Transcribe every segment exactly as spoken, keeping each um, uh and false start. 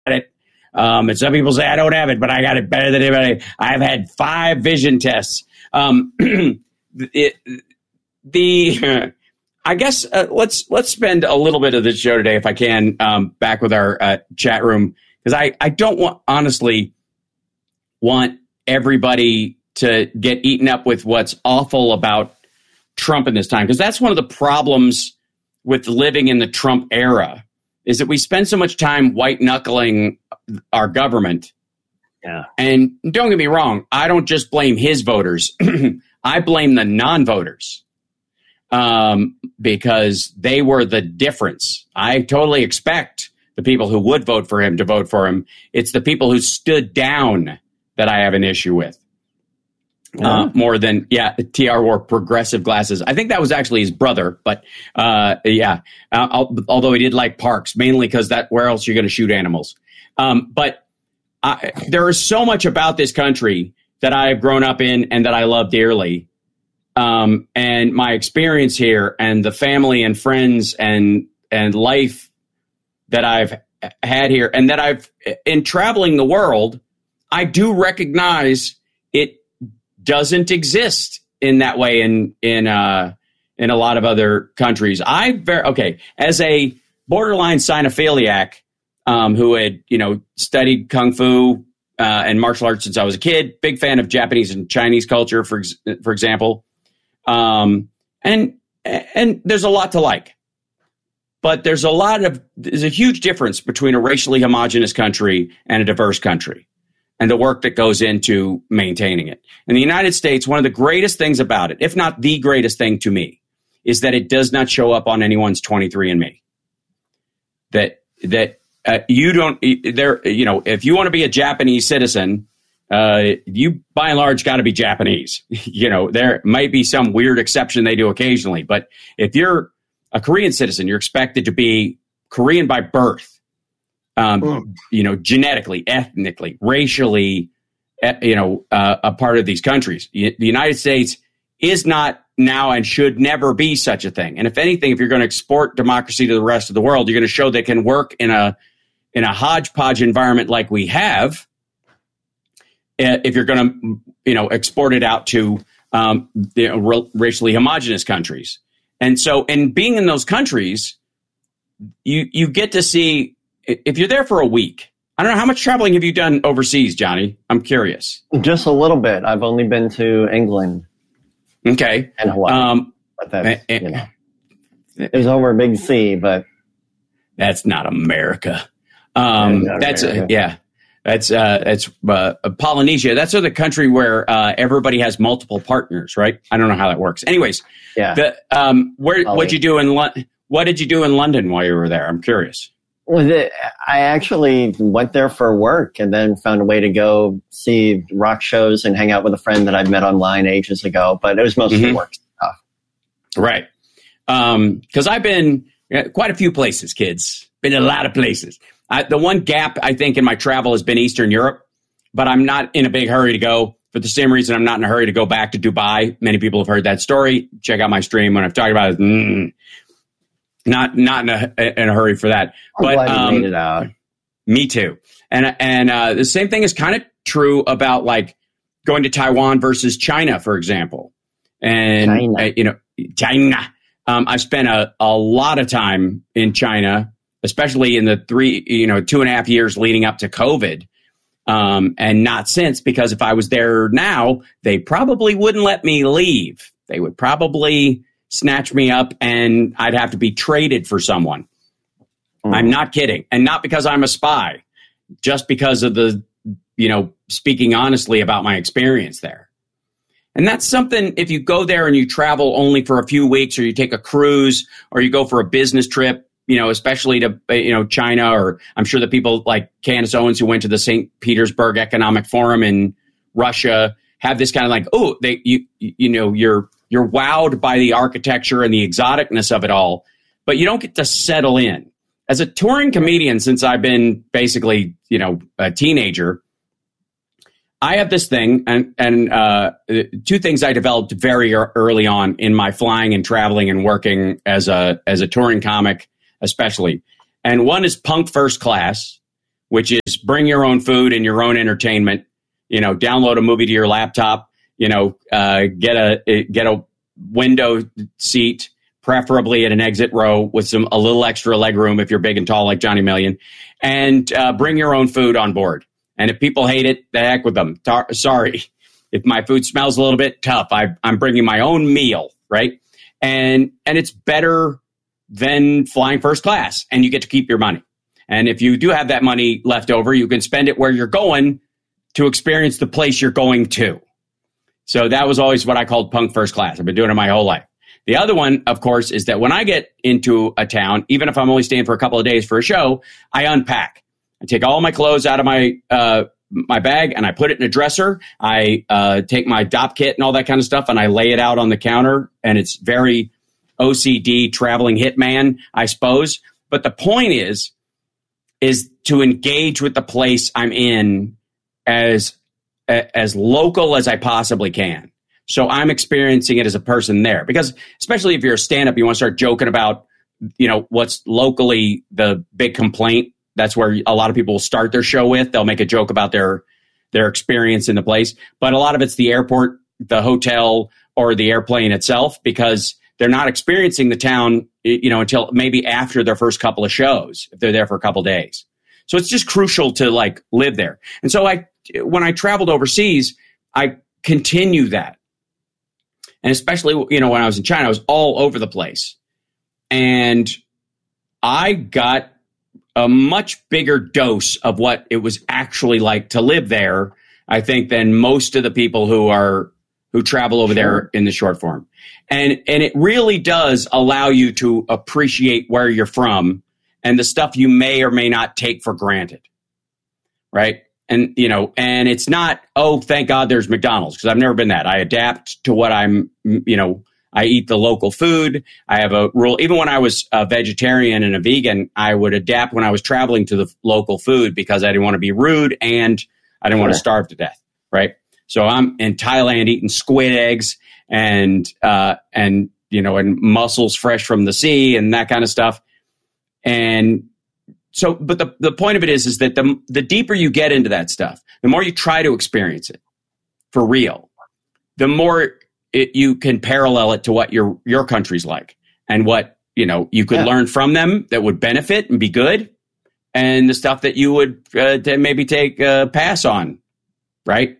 it. Um, and some people say I don't have it, but I got it better than anybody. I've had five vision tests. Um, it, the I guess uh, let's let's spend a little bit of this show today, if I can, um, back with our uh, chat room, because I, I don't want honestly want everybody to get eaten up with what's awful about Trump in this time, because that's one of the problems with living in the Trump era, is that we spend so much time white knuckling our government. Yeah. And don't get me wrong, I don't just blame his voters. I blame the non-voters, um, because they were the difference. I totally expect the people who would vote for him to vote for him. It's the people who stood down that I have an issue with. Uh, more than, yeah, T R wore progressive glasses. I think that was actually his brother, but uh, yeah, uh, although he did like parks, mainly because that where else are you going to shoot animals? Um, but I, there is so much about this country that I've grown up in and that I love dearly. Um, and my experience here and the family and friends and and life that I've had here and that I've in traveling the world, I do recognize it doesn't exist in that way in in uh, in a lot of other countries. I very okay as a borderline sinophiliac um, who had you know studied kung fu uh, and martial arts since I was a kid. Big fan of Japanese and Chinese culture, for ex- for example, um, and and there's a lot to like, but there's a lot of there's a huge difference between a racially homogenous country and a diverse country, and the work that goes into maintaining it. In the United States, one of the greatest things about it, if not the greatest thing to me, is that it does not show up on anyone's twenty-three and me. That that uh, you don't there. You know, if you want to be a Japanese citizen, uh, you by and large got to be Japanese. You know, there might be some weird exception they do occasionally, but if you're a Korean citizen, you're expected to be Korean by birth. Um, mm. You know, genetically, ethnically, racially, uh, you know, uh, a part of these countries. The United States is not now and should never be such a thing. And if anything, if you're going to export democracy to the rest of the world, you're going to show that it can work in a in a hodgepodge environment like we have. Uh, if you're going to, you know, export it out to um, you know, r- racially homogenous countries, and so, in being in those countries, you you get to see. If you're there for a week, I don't know, how much traveling have you done overseas, Johnny? I'm curious. Just a little bit. I've only been to England. Okay. And Hawaii. Um, but that's, uh, you know, it was over a big sea, but. That's not America. Um, not that's, America. Uh, yeah. That's, uh, that's, uh, Polynesia. That's the country where, uh, everybody has multiple partners, right? I don't know how that works. Anyways. Yeah. The, um, where, what'd you do in London? What did you do in London while you were there? I'm curious. Well, the, I actually went there for work and then found a way to go see rock shows and hang out with a friend that I'd met online ages ago. But it was mostly mm-hmm. work stuff. Right. Because um, I've been uh, quite a few places, kids. Been in a lot of places. I, the one gap, I think, in my travel has been Eastern Europe. But I'm not in a big hurry to go. For the same reason, I'm not in a hurry to go back to Dubai. Many people have heard that story. Check out my stream when I've talked about it. Mm, Not not in a in a hurry for that. I'm but glad um, you made it out. Me too. And and uh, the same thing is kind of true about like going to Taiwan versus China, for example. And China. Uh, you know, China. Um, I spent a, a lot of time in China, especially in the three, you know, two and a half years leading up to COVID. Um, and not since, because if I was there now, they probably wouldn't let me leave. They would probably snatch me up and I'd have to be traded for someone. Mm. I'm not kidding. And not because I'm a spy, just because of the, you know, speaking honestly about my experience there. And that's something, if you go there and you travel only for a few weeks, or you take a cruise, or you go for a business trip, you know, especially to, you know, China, or I'm sure the people like Candace Owens who went to the Saint Petersburg Economic Forum in Russia have this kind of like, oh, they, you, you know, you're, You're wowed by the architecture and the exoticness of it all, but you don't get to settle in. As a touring comedian, since I've been basically, you know, a teenager, I have this thing, and and uh, two things I developed very early on in my flying and traveling and working as a as a touring comic, especially. And one is punk first class, which is bring your own food and your own entertainment. You know, download a movie to your laptop. You know, uh, get a get a window seat, preferably at an exit row with some a little extra leg room if you're big and tall like Johnny Million, and uh, bring your own food on board. And if people hate it, the heck with them. Tar- sorry. If my food smells a little bit tough, I, I'm bringing my own meal, right? And and it's better than flying first class, and you get to keep your money. And if you do have that money left over, you can spend it where you're going to experience the place you're going to. So that was always what I called punk first class. I've been doing it my whole life. The other one, of course, is that when I get into a town, even if I'm only staying for a couple of days for a show, I unpack. I take all my clothes out of my uh, my bag and I put it in a dresser. I uh, take my D O P kit and all that kind of stuff and I lay it out on the counter. And it's very O C D traveling hitman, I suppose. But the point is, is to engage with the place I'm in as as local as I possibly can. So I'm experiencing it as a person there. Because especially if you're a stand-up, you want to start joking about, you know, what's locally the big complaint. That's where a lot of people will start their show with. They'll make a joke about their their experience in the place. But a lot of it's the airport, the hotel, or the airplane itself, because they're not experiencing the town, you know, until maybe after their first couple of shows, if they're there for a couple of days. So it's just crucial to like live there. And so I, when I traveled overseas, I continue that. And especially, you know, when I was in China, I was all over the place. And I got a much bigger dose of what it was actually like to live there, I think, than most of the people who are who travel over sure. there in the short form. And and it really does allow you to appreciate where you're from and the stuff you may or may not take for granted. Right? And, you know, and it's not, oh, thank God there's McDonald's, because I've never been that. I adapt to what I'm, you know, I eat the local food. I have a rule. Even when I was a vegetarian and a vegan, I would adapt when I was traveling to the local food because I didn't want to be rude and I didn't sure. want to starve to death. Right. So I'm in Thailand eating squid eggs and, uh, and, you know, and mussels fresh from the sea and that kind of stuff. And so, but the, the point of it is, is that the, the deeper you get into that stuff, the more you try to experience it for real, the more It, you can parallel it to what your your country's like and what, you know, you could yeah. learn from them that would benefit and be good, and the stuff that you would uh, maybe take a pass on, right?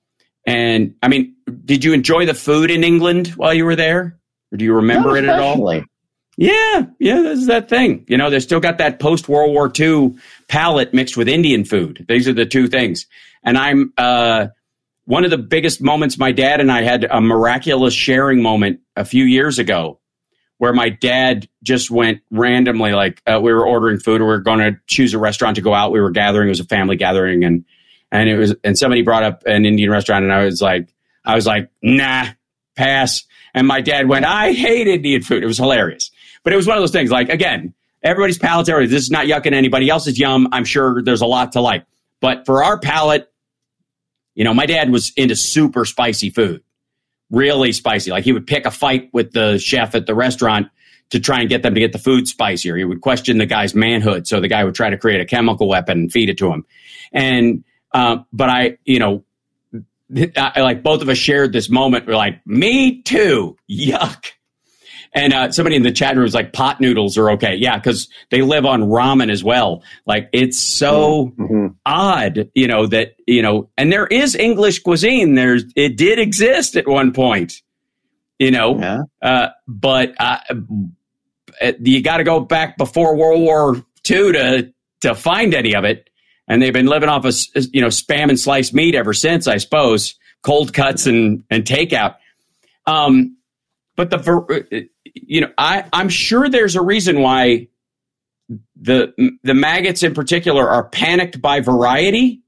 And, I mean, did you enjoy the food in England while you were there? Or do you remember it at all? Yeah, yeah, that's that thing. You know, they still got that post-World War Two palate mixed with Indian food. These are the two things. And I'm... uh One of the biggest moments, my dad and I had a miraculous sharing moment a few years ago where my dad just went randomly, like uh, we were ordering food or we were going to choose a restaurant to go out. We were gathering. It was a family gathering. And, and it was, and somebody brought up an Indian restaurant and I was like, I was like, nah, pass. And my dad went, I hate Indian food. It was hilarious. But it was one of those things like, again, everybody's palate's area. This is not yucking anybody else's yum. I'm sure there's a lot to like, but for our palate, you know, my dad was into super spicy food, really spicy. Like he would pick a fight with the chef at the restaurant to try and get them to get the food spicier. He would question the guy's manhood. So the guy would try to create a chemical weapon and feed it to him. And, uh, but I, you know, I, like both of us shared this moment. We're like, me too. Yuck. And uh, somebody in the chat room was like, pot noodles are okay. Yeah, because they live on ramen as well. Like, it's so mm-hmm. odd, you know, that, you know, and there is English cuisine. There's, it did exist at one point, you know, yeah. uh, but uh, you got to go back before World War Two to, to find any of it. And they've been living off of, you know, Spam and sliced meat ever since, I suppose, cold cuts and, and takeout. Um, But the, you know, I, I'm sure there's a reason why the the maggots in particular are panicked by variety.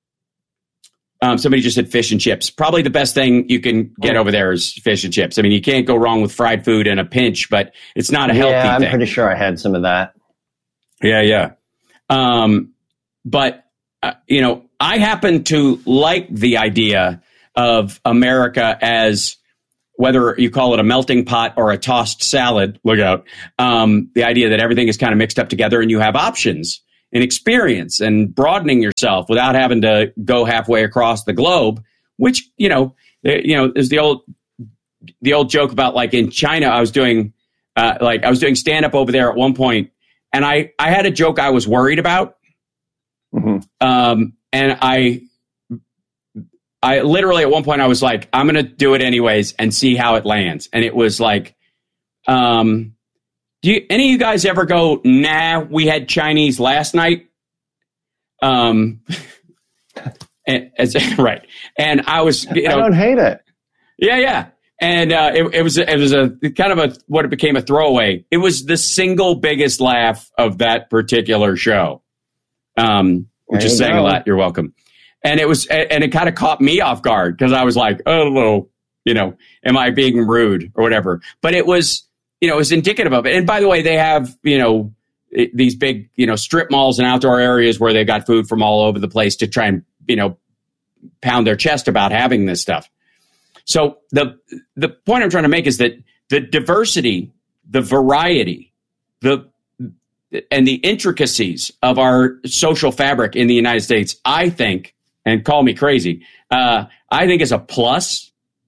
Um, somebody just said fish and chips. Probably the best thing you can get over there is fish and chips. I mean, you can't go wrong with fried food in a pinch, but it's not a healthy yeah, I'm thing. pretty sure I had some of that. Yeah, yeah. Um, but, uh, you know, I happen to like the idea of America as, whether you call it a melting pot or a tossed salad, look out, um, the idea that everything is kind of mixed up together and you have options and experience and broadening yourself without having to go halfway across the globe, which, you know, you know, is the old, the old joke about like in China, I was doing, uh, like I was doing stand up over there at one point, and I, I had a joke I was worried about. Mm-hmm. Um, and I, I literally at one point I was like, I'm going to do it anyways and see how it lands. And it was like, um, do you, any of you guys ever go, nah, we had Chinese last night? Um, and, as, right. And I was, you know, I don't hate it. Yeah. Yeah. And, uh, it, it was, it was a kind of a, what it became a throwaway. It was the single biggest laugh of that particular show. Um, which is saying a lot. You're welcome. And it was, and it kind of caught me off guard because I was like, oh, you know, am I being rude or whatever? But it was, you know, it was indicative of it. And by the way, they have, you know, these big, you know, strip malls and outdoor areas where they've got food from all over the place to try and, you know, pound their chest about having this stuff. So the the point I'm trying to make is that the diversity, the variety, the and the intricacies of our social fabric in the United States, I think, and call me crazy, uh, I think is a plus.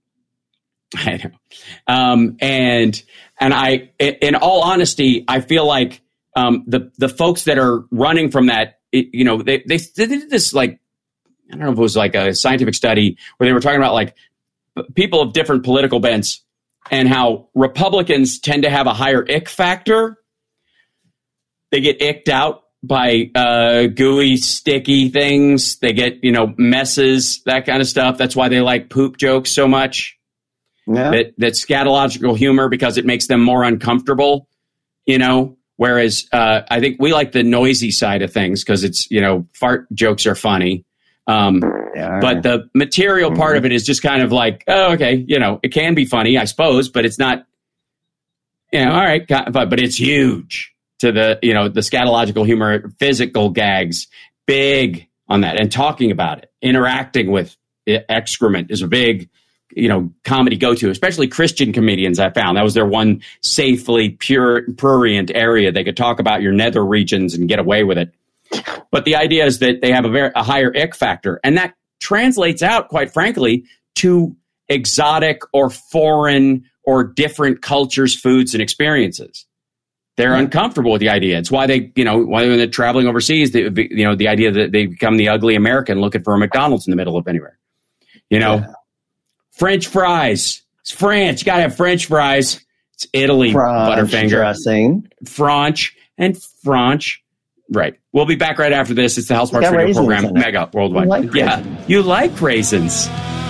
I know. Um, and and I, in all honesty, I feel like um, the the folks that are running from that, it, you know, they, they they did this like, I don't know if it was like a scientific study where they were talking about like people of different political bents and how Republicans tend to have a higher ick factor. They get icked out by uh, gooey, sticky things. They get, you know, messes, that kind of stuff. That's why they like poop jokes so much. Yeah. That, that scatological humor, because it makes them more uncomfortable, you know, whereas uh, I think we like the noisy side of things because it's, you know, fart jokes are funny. Um, yeah, but the material mm-hmm. part of it is just kind of like, oh, okay, you know, it can be funny, I suppose, but it's not, you know, all right, but, but it's huge to the, you know, the scatological humor, physical gags, big on that, and talking about it, interacting with excrement is a big, you know, comedy go-to, especially Christian comedians. I found that was their one safely pure, prurient area. They could talk about your nether regions and get away with it. But the idea is that they have a very a higher ick factor, and that translates out, quite frankly, to exotic or foreign or different cultures, foods, and experiences. They're yeah. uncomfortable with the idea. It's why they, you know, when they're traveling overseas, they, you know, the idea that they become the ugly American looking for a McDonald's in the middle of anywhere. You know, yeah. French fries. It's French. You got to have French fries. It's Italy, French Butterfinger. Dressing. French and French. Right. We'll be back right after this. It's the House Sparks Radio Program, Mega Worldwide. Like yeah. You like raisins.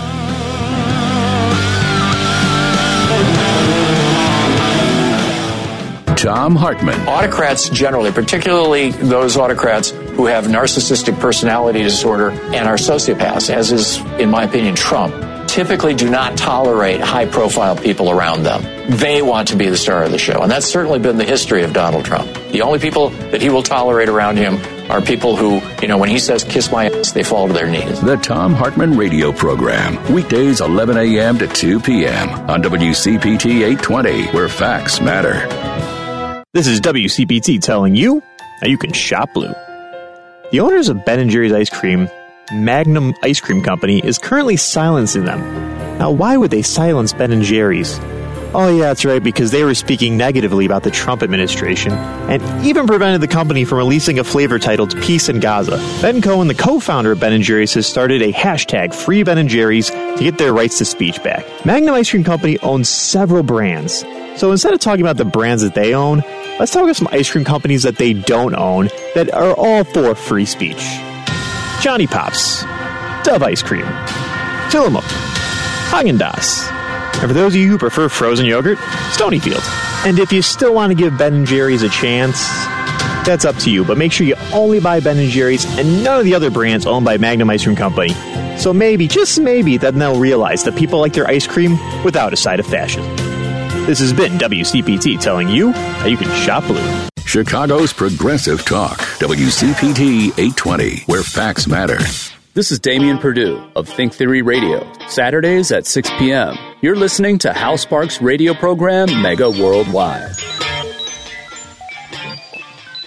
Thom Hartmann. Autocrats generally, particularly those autocrats who have narcissistic personality disorder and are sociopaths, as is, in my opinion, Trump, typically do not tolerate high-profile people around them. They want to be the star of the show, and that's certainly been the history of Donald Trump. The only people that he will tolerate around him are people who, you know, when he says, kiss my ass, they fall to their knees. The Thom Hartmann Radio Program, weekdays eleven a.m. to two p.m. on W C P T eight twenty, where facts matter. This is W C P T telling you how you can shop blue. The owners of Ben and Jerry's Ice Cream, Magnum Ice Cream Company, is currently silencing them. Now, why would they silence Ben and Jerry's? Oh yeah, that's right, because they were speaking negatively about the Trump administration and even prevented the company from releasing a flavor titled Peace in Gaza. Ben Cohen, the co-founder of Ben and Jerry's, has started a hashtag Free Ben and Jerry's to get their rights to speech back. Magnum Ice Cream Company owns several brands. So instead of talking about the brands that they own, let's talk about some ice cream companies that they don't own that are all for free speech. Johnny Pops, Dove Ice Cream, Tillamook, Häagen-Dazs, and for those of you who prefer frozen yogurt, Stonyfield. And if you still want to give Ben and Jerry's a chance, that's up to you, but make sure you only buy Ben and Jerry's and none of the other brands owned by Magnum Ice Cream Company. So maybe, just maybe, then they'll realize that people like their ice cream without a side of fascism. This has been W C P T telling you how you can shop blue. Chicago's Progressive Talk, W C P T eight twenty, where facts matter. This is Damian Perdue of Think Theory Radio, Saturdays at six p.m. You're listening to Hal Sparks' radio program, Mega Worldwide.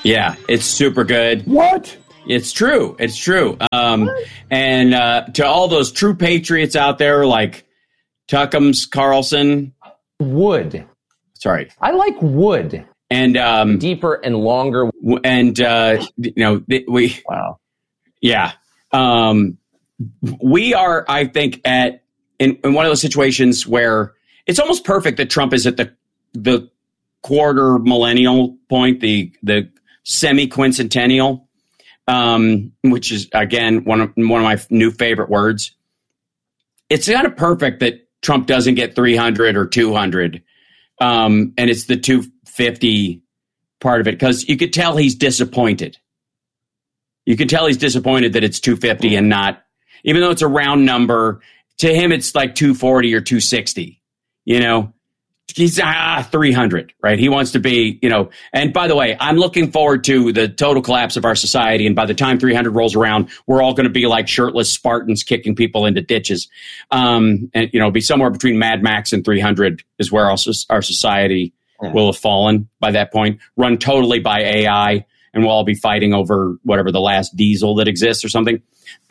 Yeah, it's super good. What? It's true. It's true. Um, and uh, to all those true patriots out there like Tuckums Carlson. Wood. Sorry. I like wood. And um, deeper and longer. And, uh, you know, we. Wow. Yeah. Um, we are, I think, at in, in one of those situations where it's almost perfect that Trump is at the the quarter millennial point, the the semi-quincentennial. Um, which is, again, one of one of my new favorite words. It's kind of perfect that Trump doesn't get three hundred or two hundred, um, and it's the two fifty part of it, because you could tell he's disappointed. You can tell he's disappointed that it's two fifty and not, even though it's a round number, to him it's like two forty or two sixty, you know? He's ah three hundred, right? He wants to be, you know. And by the way, I'm looking forward to the total collapse of our society. And by the time three hundred rolls around, we're all going to be like shirtless Spartans kicking people into ditches. Um, and you know, be somewhere between Mad Max and three hundred is where our, our society yeah. will have fallen by that point. Run totally by A I, and we'll all be fighting over whatever the last diesel that exists or something.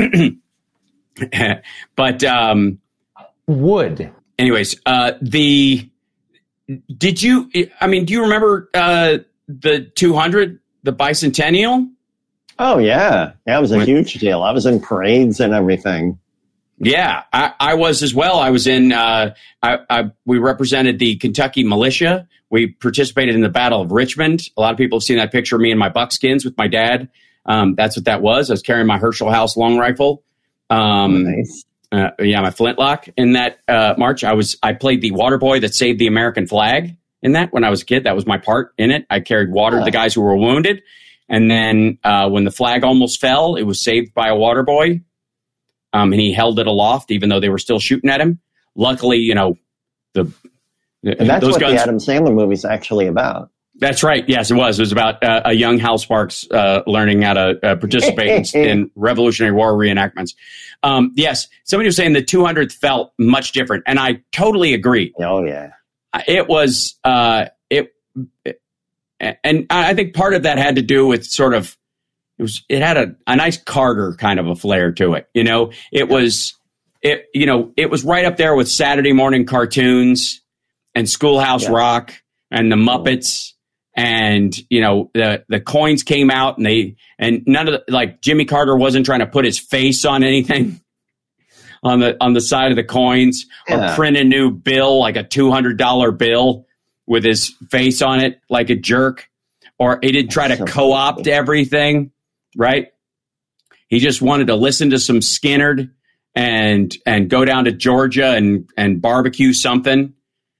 But um, wood. Anyways, uh, the. Did you, I mean, do you remember uh, the two hundred, the bicentennial? Oh, yeah. That was a huge deal. I was in parades and everything. Yeah, I, I was as well. I was in, uh, I, I, we represented the Kentucky militia. We participated in the Battle of Richmond. A lot of people have seen that picture of me in my buckskins with my dad. Um, that's what that was. I was carrying my Herschel House long rifle. Um, nice. Uh, yeah, my flintlock in that uh, march. I was I played the water boy that saved the American flag in that when I was a kid. That was my part in it. I carried water to the guys who were wounded. And then uh, when the flag almost fell, it was saved by a water boy. Um, and he held it aloft, even though they were still shooting at him. Luckily, you know, the, the and that's those what guns, the Adam Sandler movie's actually about. That's right. Yes, it was. It was about uh, a young Hal Sparks uh, learning how to uh, participate in, in Revolutionary War reenactments. Um, yes, somebody was saying the two hundredth felt much different, and I totally agree. Oh yeah, it was. Uh, it, it, and I think part of that had to do with sort of it was. It had a, a nice Carter kind of a flair to it. You know, it was. It you know it was right up there with Saturday morning cartoons and Schoolhouse yeah. Rock and the Muppets. And, you know, the, the coins came out and they, and none of the, like Jimmy Carter wasn't trying to put his face on anything on the, on the side of the coins yeah. or print a new bill, like a two hundred dollar bill with his face on it, like a jerk, or he didn't try to co-opt everything, right? He just wanted to listen to some Skinnerd and, and go down to Georgia and, and barbecue something.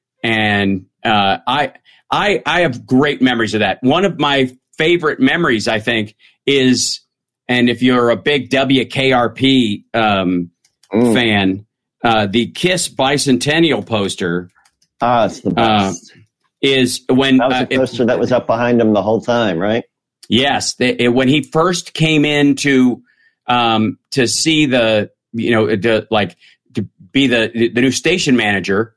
And, uh, I, I, I have great memories of that. One of my favorite memories, I think, is, and if you're a big W K R P um, mm. fan, uh, the KISS bicentennial poster. Ah, it's the best. Uh, is when that was the uh, poster it, that was up behind him the whole time, right? Yes, they, it, when he first came in to um, to see the, you know, to, like to be the the new station manager.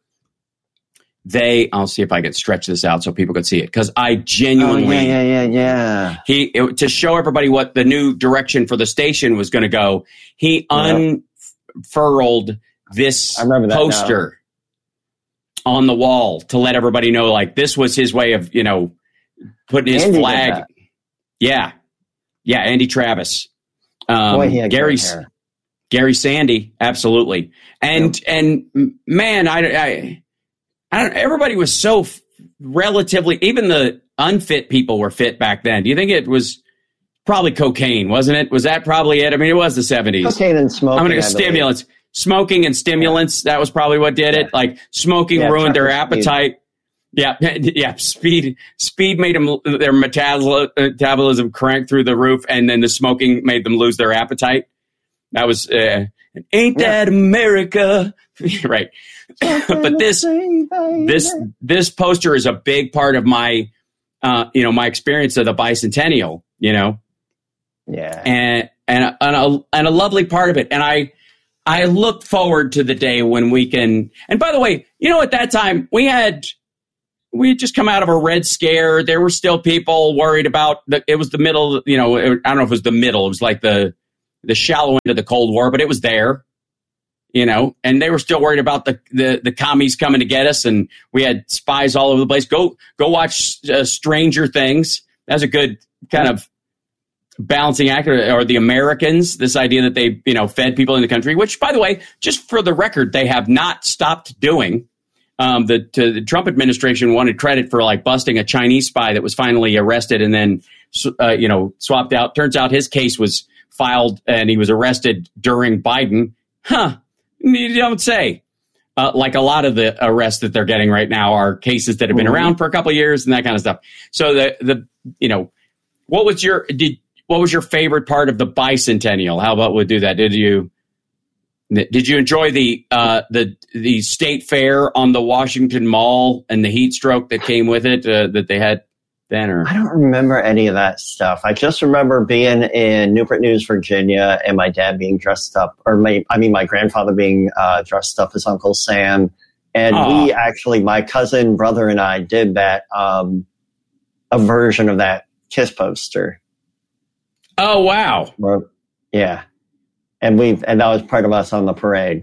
They, I'll see if I can stretch this out so people can see it, because I genuinely, oh, yeah, yeah, yeah, yeah. He it, to show everybody what the new direction for the station was going to go. He yeah. unfurled this I remember that poster now. on the wall to let everybody know, like this was his way of, you know, putting his Andy flag. Yeah, yeah, Andy Travis, um, Boy, he had Gary's Gary Sandy, absolutely, and yep. and man, I. I I don't, everybody was so f- relatively, even the unfit people were fit back then. Do you think it was probably cocaine, wasn't it? Was that probably it? I mean, it was the seventies. Cocaine and smoking. I'm going to stimulants. Smoking and stimulants, yeah. that was probably what did yeah. it. Like smoking yeah, ruined their appetite. Speed. Yeah, yeah. Speed, speed made them their metabol- metabolism crank through the roof, and then the smoking made them lose their appetite. That was, uh, ain't yeah. that America? Right. But this, this, this poster is a big part of my, uh, you know, my experience of the bicentennial, you know, yeah, and, and, and a, and a lovely part of it. And I, I look forward to the day when we can, and by the way, you know, at that time we had, we had just come out of a Red Scare. There were still people worried about the, it was the middle, you know, it, I don't know if it was the middle. It was like the, the shallow end of the Cold War, but it was there, you know, and they were still worried about the, the, the commies coming to get us. And we had spies all over the place. Go, go watch uh, Stranger Things. That's a good kind of balancing act, or, or the Americans, this idea that they, you know, fed people in the country, which, by the way, just for the record, they have not stopped doing. Um, the, to, the Trump administration wanted credit for like busting a Chinese spy that was finally arrested and then, uh, you know, swapped out. Turns out his case was filed and he was arrested during Biden. Huh. You don't say. Uh, like a lot of the arrests that they're getting right now are cases that have been around for a couple of years and that kind of stuff. So the, the, you know, what was your, did, what was your favorite part of the bicentennial? How about we'll do that? Did you, Did you enjoy the uh, the the state fair on the Washington Mall and the heat stroke that came with it uh, that they had then? Or? I don't remember any of that stuff. I just remember being in Newport News, Virginia, and my dad being dressed up, or my, I mean, my grandfather being uh, dressed up as Uncle Sam. And Aww. we actually, my cousin, brother, and I did that, um, a version of that KISS poster. Oh, wow. Where, yeah. And we and that was part of us on the parade.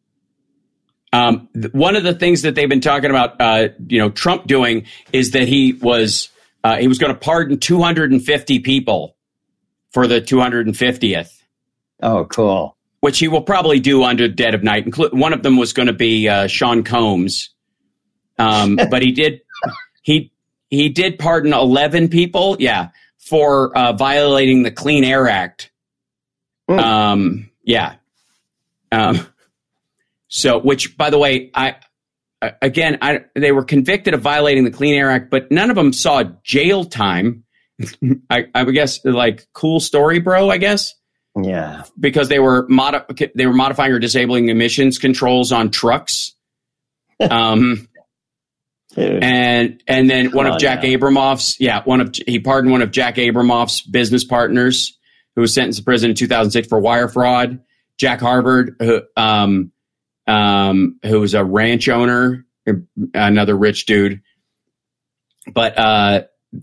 Um, th- one of the things that they've been talking about, uh, you know, Trump doing is that he was uh, he was going to pardon two hundred fifty people for the two hundred fiftieth. Oh, cool! Which he will probably do under dead of night. Inclu- one of them was going to be uh, Sean Combs, um, but he did he he did pardon eleven people. Yeah, for uh, violating the Clean Air Act. Mm. Um, yeah. Um, so, which, by the way, I, again, I, they were convicted of violating the Clean Air Act, but none of them saw jail time. I, I would guess, like, cool story, bro, I guess. Yeah. Because they were modi- they were modifying or disabling emissions controls on trucks. Um, Dude. and, and then one of Jack now. Abramoff's, yeah, one of, he pardoned one of Jack Abramoff's business partners, who was sentenced to prison in two thousand six for wire fraud. Jack Harvard, who, um, um, who was a ranch owner, another rich dude. But, uh,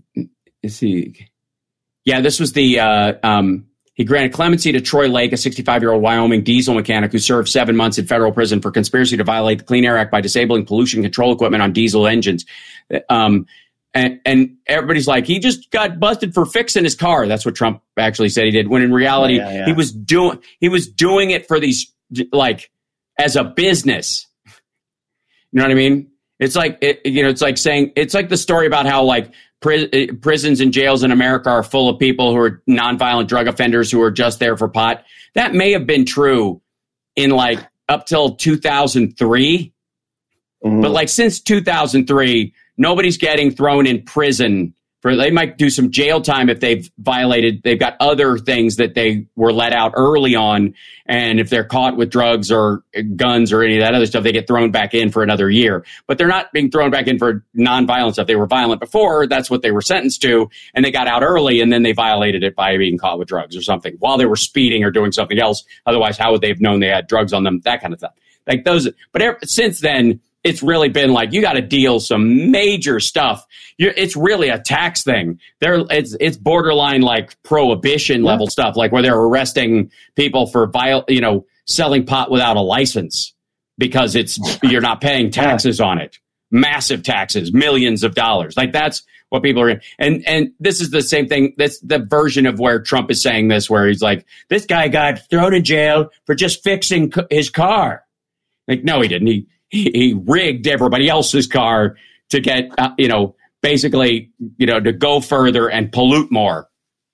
is he? Yeah, this was the, uh, um, he granted clemency to Troy Lake, a sixty-five-year-old Wyoming diesel mechanic who served seven months in federal prison for conspiracy to violate the Clean Air Act by disabling pollution control equipment on diesel engines. Um, And, and everybody's like, he just got busted for fixing his car. That's what Trump actually said he did. When in reality, yeah, yeah. he was doing he was doing it for these, like, as a business. You know what I mean? It's like it, you know, it's like saying it's like the story about how like pri- prisons and jails in America are full of people who are nonviolent drug offenders who are just there for pot. That may have been true in like up till two thousand three, mm-hmm. but like since two thousand three. Nobody's getting thrown in prison for, they might do some jail time if they've violated, they've got other things that they were let out early on. And if they're caught with drugs or guns or any of that other stuff, they get thrown back in for another year. But they're not being thrown back in for nonviolent stuff. They were violent before. That's what they were sentenced to. And they got out early and then they violated it by being caught with drugs or something while they were speeding or doing something else. Otherwise, how would they have known they had drugs on them? That kind of stuff. Like those. But ever, since then, it's really been like, you got to deal some major stuff. You're, it's really a tax thing. There, it's it's borderline like prohibition level stuff, like where they're arresting people for viol, you know, selling pot without a license because it's you're not paying taxes on it. Massive taxes, millions of dollars. Like that's what people are in. And and this is the same thing. That's the version of where Trump is saying this, where he's like, this guy got thrown in jail for just fixing his car. Like, no, he didn't. He He rigged everybody else's car to get, uh, you know, basically, you know, to go further and pollute more.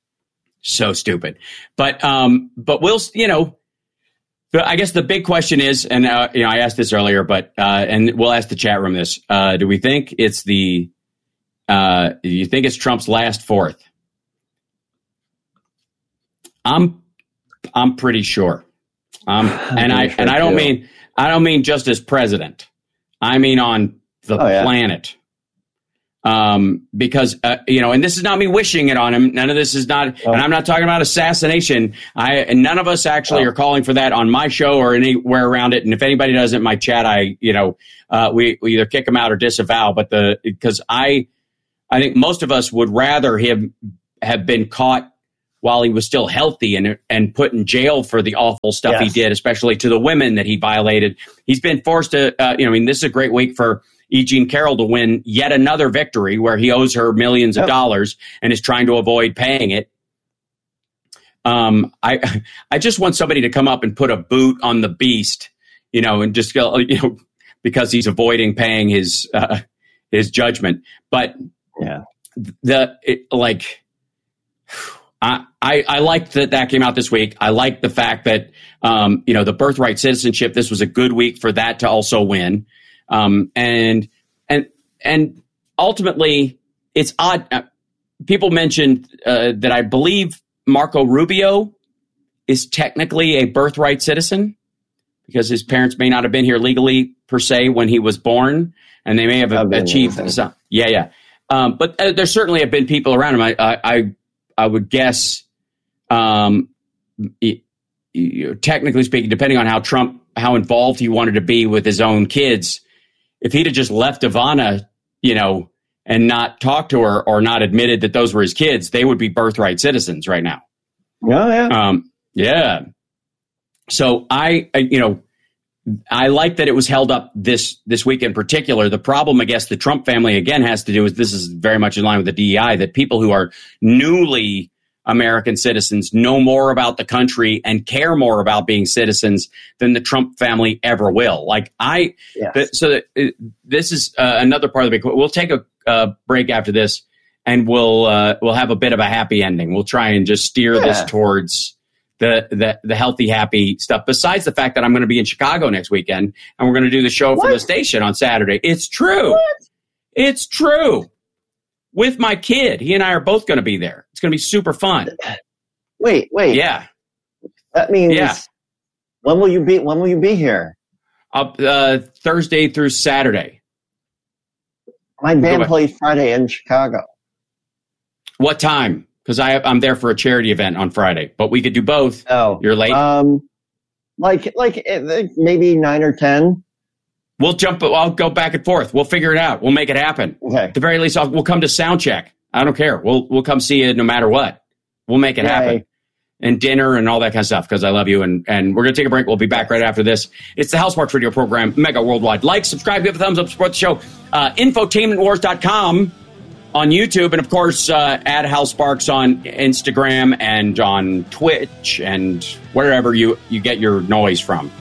So stupid. But, um, but we'll, you know, the, I guess the big question is, and, uh, you know, I asked this earlier, but, uh, and we'll ask the chat room this, uh, do we think it's the, uh, do you think it's Trump's last fourth? I'm, I'm pretty sure. Um, and I, and I don't mean, I don't mean just as president. I mean on the oh, yeah. planet. Um, because, uh, you know, and this is not me wishing it on him. None of this is not, oh. and I'm not talking about assassination. I, and none of us actually oh. are calling for that on my show or anywhere around it. And if anybody does it in my chat, I, you know, uh, we, we either kick him out or disavow, but the, because I, I think most of us would rather him have been caught while he was still healthy and, and put in jail for the awful stuff yes. he did, especially to the women that he violated. He's been forced to, uh, you know, I mean, this is a great week for E. Jean Carroll to win yet another victory where he owes her millions of dollars and is trying to avoid paying it. Um, I I just want somebody to come up and put a boot on the beast, you know, and just go, you know, because he's avoiding paying his uh, his judgment. But yeah, the it, like I I, I liked that that came out this week. I liked the fact that um, you know, the birthright citizenship. This was a good week for that to also win. Um, and, and, and ultimately it's odd. Uh, people mentioned, uh, that I believe Marco Rubio is technically a birthright citizen because his parents may not have been here legally per se when he was born, and they may have achieved some. Yeah. Yeah. Um, but uh, there certainly have been people around him. I, I, I, I would guess, um, it, you know, technically speaking, depending on how Trump, how involved he wanted to be with his own kids, if he'd have just left Ivana, you know, and not talked to her or not admitted that those were his kids, they would be birthright citizens right now. Oh, yeah. Um, yeah. So I, I, you know, I like that it was held up this, this week in particular. The problem, I guess, the Trump family, again, has to do is this is very much in line with the D E I, that people who are newly American citizens know more about the country and care more about being citizens than the Trump family ever will. Like I, yes. so that, uh, this is uh, another part of the big. We'll take a uh, break after this, and we'll uh, we'll have a bit of a happy ending. We'll try and just steer yeah. this towards the, the the healthy, happy stuff. Besides the fact that I'm going to be in Chicago next weekend, and we're going to do the show what? from the station on Saturday. It's true. What? It's true. With my kid. He and I are both going to be there. It's going to be super fun. Wait, wait. Yeah. That means yeah. when will you be when will you be here? Up uh, Thursday through Saturday. My band plays Friday in Chicago. What time? Because I I'm there for a charity event on Friday, but we could do both. Oh. You're late? Um like like maybe nine or ten. We'll jump. I'll go back and forth. We'll figure it out. We'll make it happen. Okay. At the very least, I'll, we'll come to sound check. I don't care. We'll we'll come see you no matter what. We'll make it Yay. happen. And dinner and all that kind of stuff because I love you. And, and we're going to take a break. We'll be back right after this. It's the Hal Sparks Radio program, mega worldwide. Like, subscribe, give a thumbs up, support the show. Uh, infotainment wars dot com on YouTube. And, of course, uh, add Hal Sparks on Instagram and on Twitch and wherever you, you get your noise from.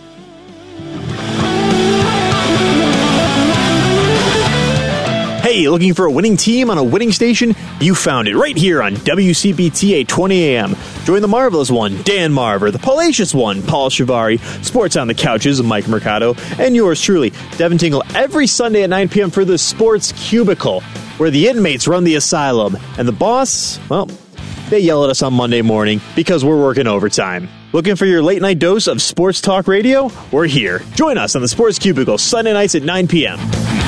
Hey, looking for a winning team on a winning station? You found it right here on W C B T eight twenty A M. Join the marvelous one, Dan Marver, the palacious one, Paul Shivari, Sports on the Couches, Mike Mercado, and yours truly, Devin Tingle, every Sunday at nine p.m. for the Sports Cubicle, where the inmates run the asylum, and the boss, well, they yell at us on Monday morning because we're working overtime. Looking for your late night dose of sports talk radio? We're here. Join us on the Sports Cubicle, Sunday nights at nine p.m.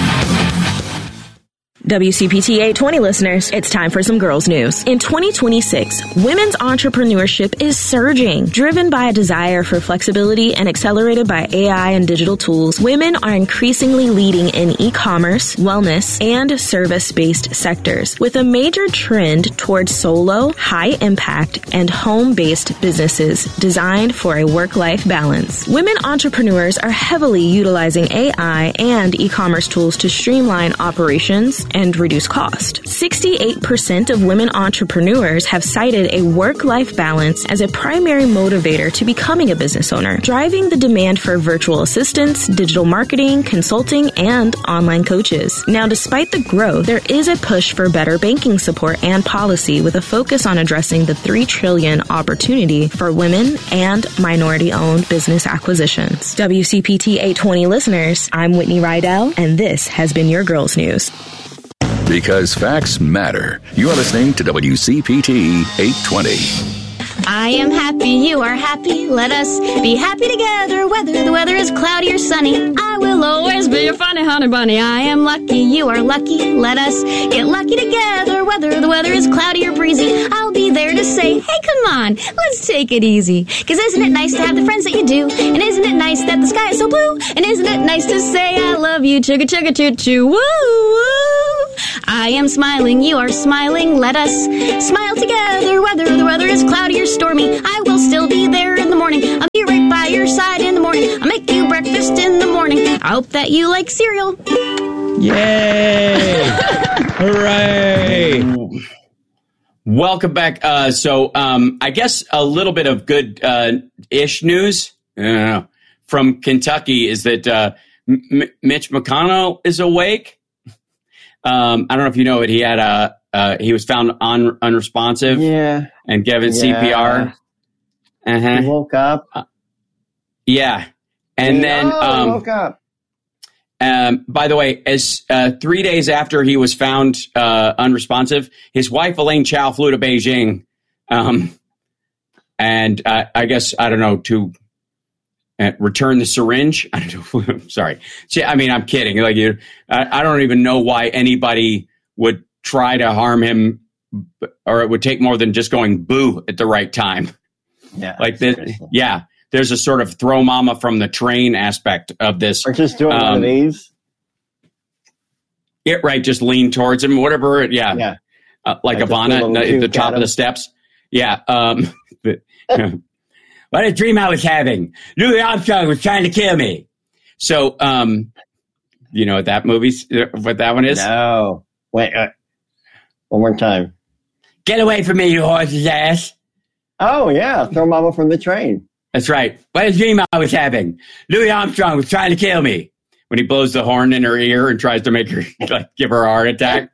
W C P T eight twenty listeners, it's time for some girls news. In twenty twenty-six, women's entrepreneurship is surging. Driven by a desire for flexibility and accelerated by A I and digital tools, women are increasingly leading in e-commerce, wellness, and service-based sectors, with a major trend towards solo, high-impact, and home-based businesses designed for a work-life balance. Women entrepreneurs are heavily utilizing A I and e-commerce tools to streamline operations and reduce cost. sixty-eight percent of women entrepreneurs have cited a work-life balance as a primary motivator to becoming a business owner, driving the demand for virtual assistants, digital marketing, consulting, and online coaches. Now, despite the growth, there is a push for better banking support and policy with a focus on addressing the three trillion dollars opportunity for women and minority-owned business acquisitions. W C P T eight twenty listeners, I'm Whitney Rydell, and this has been your Girls News. Because facts matter. You're listening to W C P T eight twenty. I am happy, you are happy. Let us be happy together, whether the weather is cloudy or sunny. I will always be your funny honey bunny. I am lucky, you are lucky. Let us get lucky together, whether the weather is cloudy or breezy. I'll be there to say, hey, come on, let's take it easy. Cause isn't it nice to have the friends that you do? And isn't it nice that the sky is so blue? And isn't it nice to say I love you, chugga chugga choo choo, woo woo. I am smiling, you are smiling. Let us smile together, whether the weather is cloudy or stormy. I will still be there in the morning. I'll be right by your side in the morning. I'll make you breakfast in the morning. I hope that you like cereal. Yay! Hooray! Welcome back. Uh, so um, I guess a little bit of good uh, ish news uh, from Kentucky is that uh, M- Mitch McConnell is awake. Um, I don't know if you know it. He had a uh, he was found un- unresponsive. Yeah, and given yeah. C P R. Uh-huh. He woke up. Uh, yeah, and he, then oh, um, he woke up. Um, by the way, as uh, three days after he was found uh, unresponsive, his wife Elaine Chao flew to Beijing, um, and uh, I guess I don't know to uh, return the syringe. I don't know. Sorry, I mean I'm kidding. Like you, I, I don't even know why anybody would try to harm him, or it would take more than just going boo at the right time. Yeah, like this. Yeah. There's a sort of throw mama from the train aspect of this. Or just doing um, one of these. Yeah, right. Just lean towards him, whatever. Yeah. yeah. Uh, like Ivana at the top of the steps. Yeah. Um, but, what a dream I was having. Louis Armstrong was trying to kill me. So, um, you know what that movie's, what that one is? No. Wait, uh, one more time. Get away from me, you horse's ass. Oh, yeah. Throw mama from the train. That's right. What a dream I was having. Louis Armstrong was trying to kill me. When he blows the horn in her ear and tries to make her, like, give her a heart attack.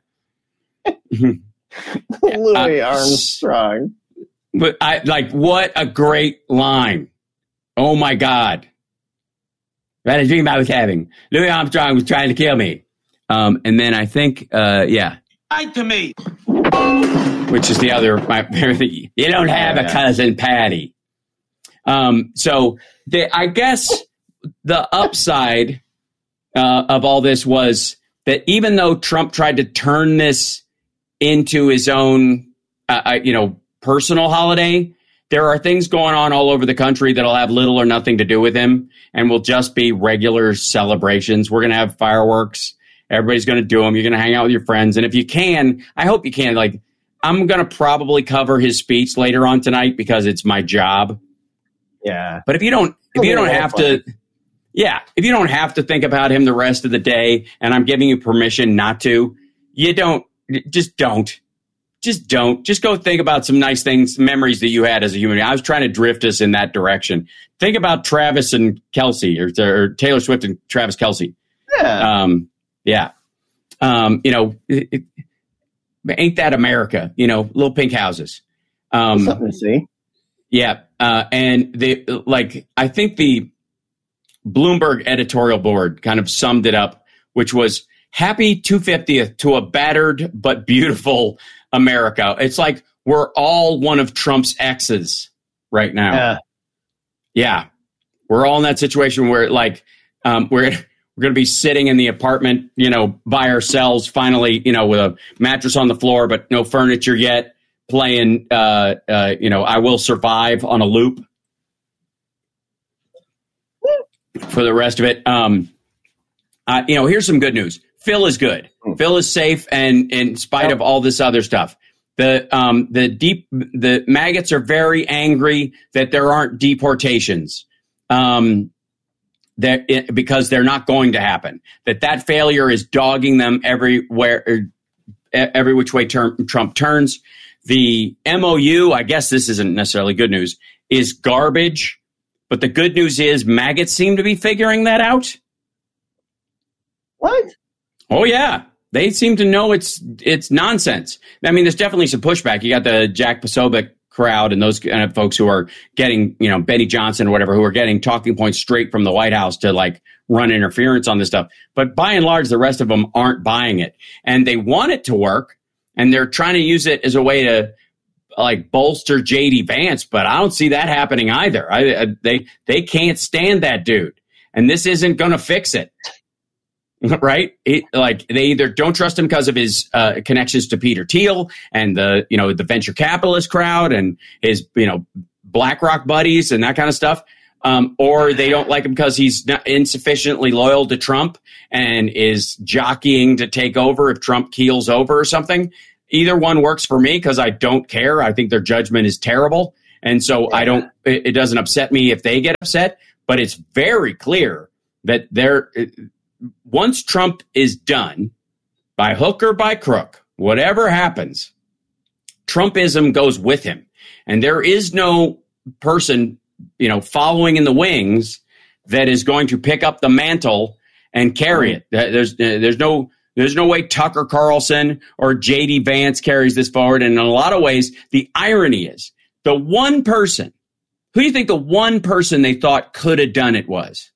Louis uh, Armstrong. But I like, what a great line. Oh, my God. What a dream I was having. Louis Armstrong was trying to kill me. Um, and then I think, uh, yeah. Lied to me. Which is the other, my, you don't have oh, yeah. a cousin Patty. Um, so the, I guess the upside uh, of all this was that even though Trump tried to turn this into his own, uh, you know, personal holiday, there are things going on all over the country that'll have little or nothing to do with him and will just be regular celebrations. We're going to have fireworks. Everybody's going to do them. You're going to hang out with your friends. And if you can, I hope you can. Like, I'm going to probably cover his speech later on tonight because it's my job. Yeah. But if you don't, if you don't have to, yeah, if you don't have to think about him the rest of the day, and I'm giving you permission not to, you don't, just don't, just don't, just go think about some nice things, memories that you had as a human. I was trying to drift us in that direction. Think about Travis and Kelsey, or, or Taylor Swift and Travis Kelsey. Yeah. Um, yeah. Um, you know, it, it, ain't that America? You know, little pink houses. Um, something to see. Yeah. Uh, and they like, I think the Bloomberg editorial board kind of summed it up, which was happy two hundred fiftieth to a battered but beautiful America. It's like we're all one of Trump's exes right now. Yeah. Yeah. We're all in that situation where like um, we're we're going to be sitting in the apartment, you know, by ourselves, finally, you know, with a mattress on the floor, but no furniture yet. Playing, uh, uh, you know, I Will Survive on a loop for the rest of it. Um, uh, you know, here's some good news. Phil is good. Phil is safe, and in spite of all this other stuff, the um, the deep the maggots are very angry that there aren't deportations. Um, that it, because they're not going to happen. That that failure is dogging them everywhere, every which way term, Trump turns. The M O U, I guess this isn't necessarily good news, is garbage. But the good news is maggots seem to be figuring that out. What? Oh, yeah. They seem to know it's it's nonsense. I mean, there's definitely some pushback. You got the Jack Posobiec crowd and those kind of folks who are getting, you know, Benny Johnson or whatever, who are getting talking points straight from the White House to like run interference on this stuff. But by and large, the rest of them aren't buying it. And they want it to work. And they're trying to use it as a way to like bolster J D Vance, but I don't see that happening either. I, I they they can't stand that dude, and this isn't going to fix it. Right? It, like they either don't trust him because of his uh, connections to Peter Thiel and the you know the venture capitalist crowd and his you know BlackRock buddies and that kind of stuff, um, or they don't like him because he's not insufficiently loyal to Trump and is jockeying to take over if Trump keels over or something. Either one works for me because I don't care. I think their judgment is terrible, and so yeah. I don't. It, it doesn't upset me if they get upset, but it's very clear that they're. Once Trump is done, by hook or by crook, whatever happens, Trumpism goes with him. And there is no person, you know, following in the wings that is going to pick up the mantle and carry it. There's there's no there's no way Tucker Carlson or J D Vance carries this forward. And in a lot of ways, the irony is the one person, who do you think the one person they thought could have done it was?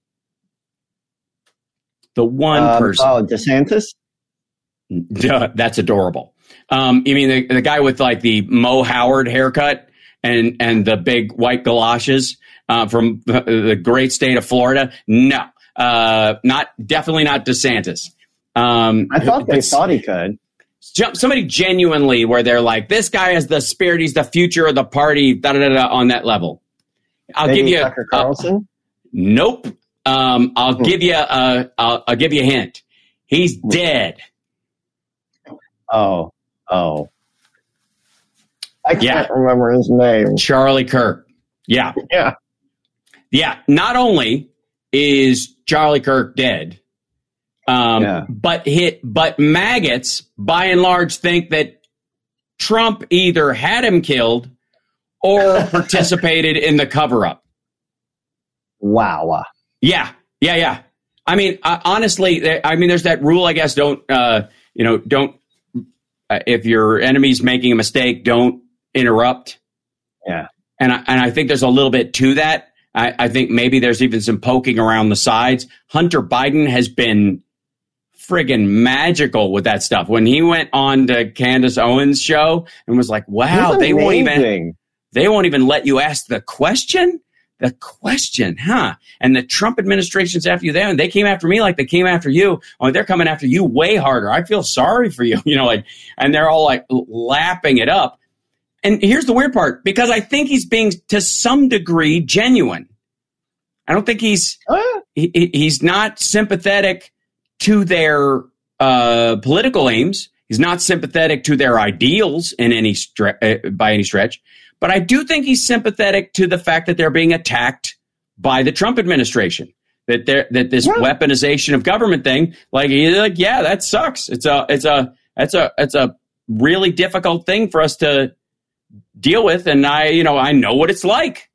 The one um, person. Oh, DeSantis? Duh, that's adorable. Um, you mean the, the guy with like the Mo Howard haircut and, and the big white galoshes uh, from the great state of Florida? No, uh, not definitely not DeSantis. Um, I thought they thought he could. Somebody genuinely where they're like, this guy is the spirit, he's the future of the party, da da da, on that level. I'll Maybe give you Tucker Carlson. Uh, nope. Um, I'll hmm. give you a, I'll, I'll give you a hint. He's dead. Oh, oh. I can't yeah. remember his name. Charlie Kirk. Yeah. Yeah. Yeah. Not only is Charlie Kirk dead, um, yeah. but hit, but maggots by and large think that Trump either had him killed or participated in the cover up. Wow. Yeah, yeah, yeah. I mean, uh, honestly, I mean, there's that rule, I guess, don't, uh, you know, don't, uh, if your enemy's making a mistake, don't interrupt. Yeah. And I, and I think there's a little bit to that. I, I think maybe there's even some poking around the sides. Hunter Biden has been friggin' magical with that stuff. When he went on to Candace Owens' show and was like, wow, they won't even, they won't even let you ask the question. The question, huh? And the Trump administration's after you there, and they came after me like they came after you. Oh, they're coming after you way harder. I feel sorry for you, you know, like, and they're all like lapping it up. And here's the weird part, because I think he's being to some degree genuine. I don't think he's oh, yeah. he, he's not sympathetic to their uh, political aims. He's not sympathetic to their ideals in any stre- uh, by any stretch. But I do think he's sympathetic to the fact that they're being attacked by the Trump administration. That they're, that this yeah. weaponization of government thing, like he's like, yeah, that sucks. It's a it's a it's a it's a really difficult thing for us to deal with, and I you know I know what it's like.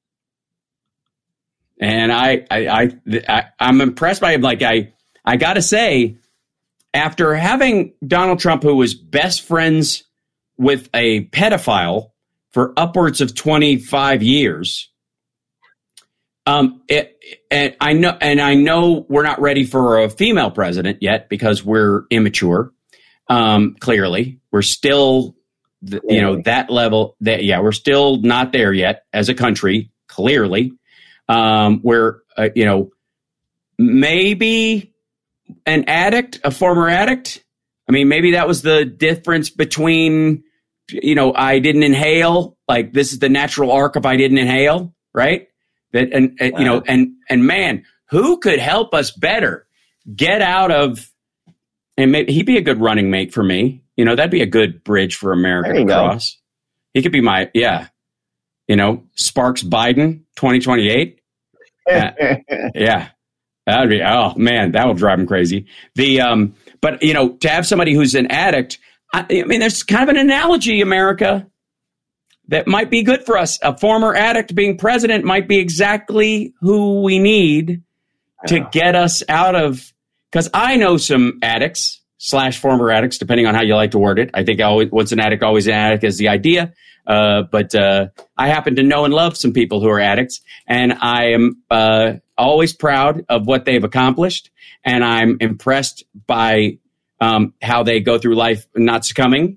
And I I, I, I I'm impressed by him. Like I I gotta say, after having Donald Trump, who was best friends with a pedophile for upwards of twenty-five years. Um, it, and I know, and I know we're not ready for a female president yet because we're immature. Um, clearly, we're still, you know, that level. That yeah, we're still not there yet as a country. Clearly, um, we're uh, you know maybe an addict, a former addict. I mean, maybe that was the difference between. You know, I didn't inhale. Like this is the natural arc of I didn't inhale, right? That and, and wow. you know, and and man, who could help us better get out of? And maybe he'd be a good running mate for me. You know, that'd be a good bridge for America to cross. Go. He could be my yeah. You know, Sparks Biden twenty twenty-eight. uh, yeah, that'd be oh man, that would drive him crazy. The um, but you know, to have somebody who's an addict. I mean, there's kind of an analogy, America, that might be good for us. A former addict being president might be exactly who we need to get us out of. Because I know some addicts slash former addicts, depending on how you like to word it. I think always, once an addict, always an addict is the idea. Uh, but uh, I happen to know and love some people who are addicts, and I am uh, always proud of what they've accomplished, and I'm impressed by. Um, how they go through life not succumbing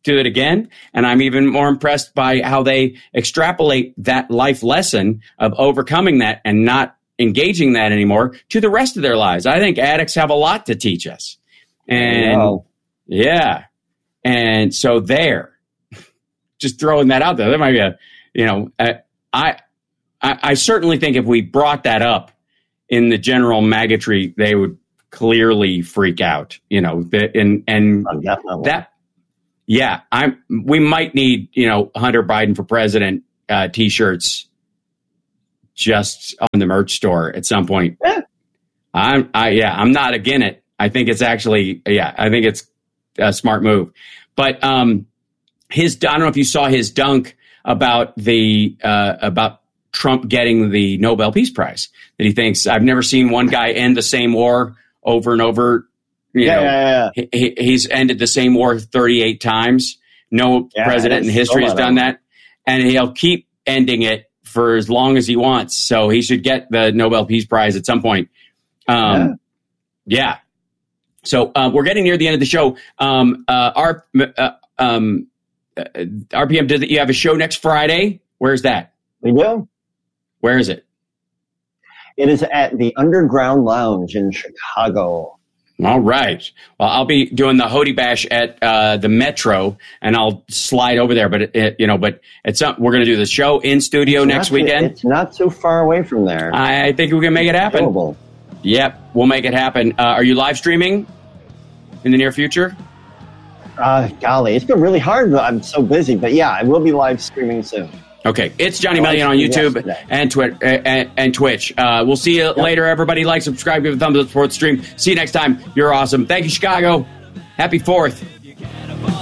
do it again. And I'm even more impressed by how they extrapolate that life lesson of overcoming that and not engaging that anymore to the rest of their lives. I think addicts have a lot to teach us. And wow. yeah. And so there, just throwing that out there, there might be a, you know, uh, I, I, I certainly think if we brought that up in the general maggotry, they would clearly freak out, you know, and, and oh, that, yeah, I'm, we might need, you know, Hunter Biden for president, uh, t-shirts just on the merch store at some point. Yeah. I'm, I, yeah, I'm not against it. I think it's actually, yeah, I think it's a smart move, but, um, his, I don't know if you saw his dunk about the, uh, about Trump getting the Nobel Peace Prize, that he thinks, I've never seen one guy end the same war over and over. You yeah, know, yeah, yeah. He, he's ended the same war thirty-eight times. No yeah, president in history has done that. And he'll keep ending it for as long as he wants. So he should get the Nobel Peace Prize at some point. Um, yeah. yeah. So uh, we're getting near the end of the show. Um, uh, our, uh, um, uh, R P M, does you have a show next Friday? Where's that? We do. Where is it? It is at the Underground Lounge in Chicago. All right. Well, I'll be doing the Hody Bash at uh, the Metro, and I'll slide over there. But it, it, you know, but it's up. We're going to do the show in studio it's next too, weekend. It's not too far away from there. I think we can make it happen. Doable. Yep, we'll make it happen. Uh, are you live streaming in the near future? Uh, golly, it's been really hard. I'm so busy, but yeah, I will be live streaming soon. Okay, it's Johnny Million on YouTube and, twi- and, and Twitch. Uh, we'll see you yep. later, everybody. Like, subscribe, give a thumbs up, support the stream. See you next time. You're awesome. Thank you, Chicago. Happy fourth.